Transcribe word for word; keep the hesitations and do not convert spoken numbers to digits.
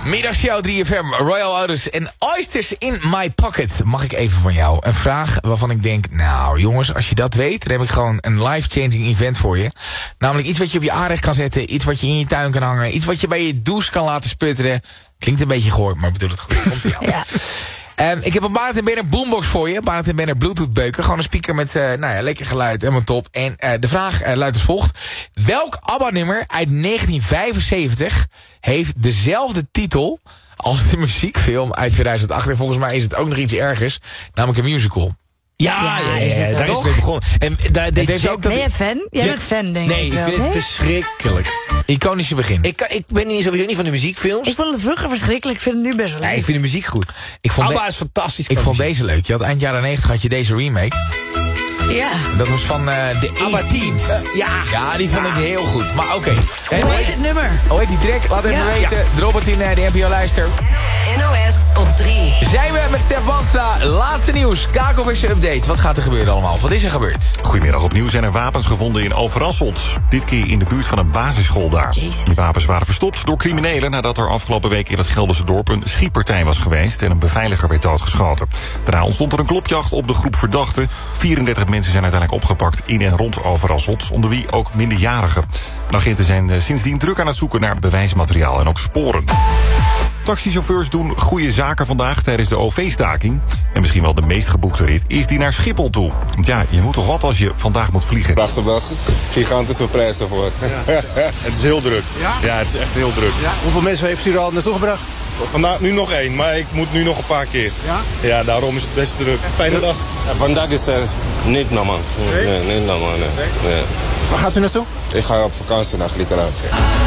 Middagshow drie F M, Royal Ouders en Oysters in My Pocket. Mag ik even van jou een vraag waarvan ik denk... Nou jongens, als je dat weet, dan heb ik gewoon een life-changing event voor je. Namelijk iets wat je op je aanrecht kan zetten. Iets wat je in je tuin kan hangen. Iets wat je bij je douche kan laten sputteren. Klinkt een beetje goor, maar bedoel het goed. Komt ie aan. Ja. Um, ik heb een Barend en Benner boombox voor je. Barend en Benner Bluetooth beuken. Gewoon een speaker met uh, nou ja, lekker geluid. Helemaal top. En uh, de vraag uh, luidt als volgt. Welk ABBA-nummer uit negentien vijfenzeventig heeft dezelfde titel als de muziekfilm uit tweeduizend acht? En volgens mij is het ook nog iets ergers. Namelijk een musical. Ja, ja, ja, ja, daar is het mee begonnen. En daar deed je ook dat... Ben je fan? Jij bent fan, denk ik. Nee, ik vind het verschrikkelijk. Iconische begin. Ik, ik ben niet, sowieso niet van de muziekfilms. Ik vond het vroeger verschrikkelijk. Ik vind het nu best wel leuk. Ja, ik vind de muziek goed. Ik vond ABBA de... is fantastisch. Ik vond deze leuk. Je had eind jaren negentig had je deze remake. Ja. Dat was van uh, de ABBA Teens. Uh, ja. Ja, die vond ja. ik heel goed. Maar oké. Okay. Hoe heet het nummer? Hoe heet die track? Laat even ja. weten. Ja. Drop het in uh, de N P O-luister. N O S op drie. Zijn we met Stef Wanstra. Laatste nieuws. Kakelverse update. Wat gaat er gebeuren allemaal? Wat is er gebeurd? Goedemiddag. Opnieuw zijn er wapens gevonden in Overasselt. Dit keer in de buurt van een basisschool daar. Jezus. Die wapens waren verstopt door criminelen... nadat er afgelopen week in het Gelderse dorp een schietpartij was geweest... en een beveiliger werd doodgeschoten. Daarna ontstond er een klopjacht op de groep verdachten. vierendertig mensen zijn uiteindelijk opgepakt in en rond Overasselt... onder wie ook minderjarigen. De agenten zijn sindsdien druk aan het zoeken naar bewijsmateriaal en ook sporen. Taxichauffeurs doen goede zaken vandaag tijdens de O V-staking. En misschien wel de meest geboekte rit is die naar Schiphol toe. Want ja, je moet toch wat als je vandaag moet vliegen. Vraag ze wel gigantische prijzen voor. Ja. Het is heel druk. Ja? Ja, het is echt heel druk. Ja. Hoeveel mensen heeft u er al naartoe gebracht? Vandaag nu nog één, maar ik moet nu nog een paar keer. Ja? Ja, daarom is het best druk. Fijne dag. Ja, vandaag is het niet normaal. Nee, nee, niet normaal. Nee. Nee. Waar gaat u naartoe? Ik ga op vakantie naar Griekenland.